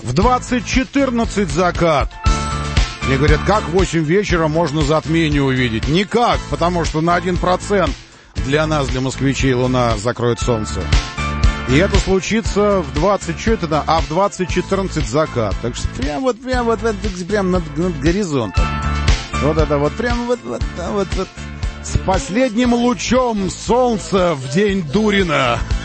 В 20:14 закат. Мне говорят, как в 8 вечера можно затмение увидеть? Никак, потому что на 1% для нас, для москвичей, луна закроет солнце. И это случится в 20:14 закат. Так что прям над горизонтом. Вот это вот прям вот с последним лучом солнца в день Дурина.